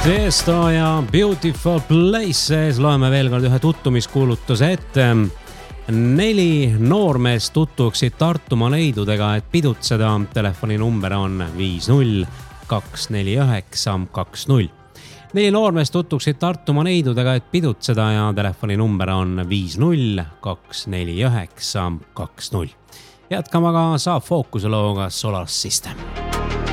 Tiesto ja Beautiful Places. Loeme veel kord ühe tuttumiskuulutuse ette. 4 noormeest tutvuksid Tartumaa neidudega, et pidutseda. Telefoninumber on 5024920. 4 noormeest tutvuksid Tartumaa neidudega, et pidutseda ja telefoninumber on 5024920. Jätkame aga saab Fookuse looga Solar System.